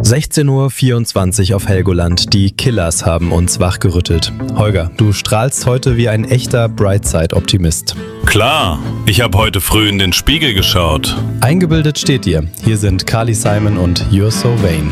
16:24 Uhr auf Helgoland. Die Killers haben uns wachgerüttelt. Holger, du strahlst heute wie ein echter Brightside-Optimist. Klar, ich habe heute früh in den Spiegel geschaut. Eingebildet steht dir. Hier sind Carly Simon und You're So Vain.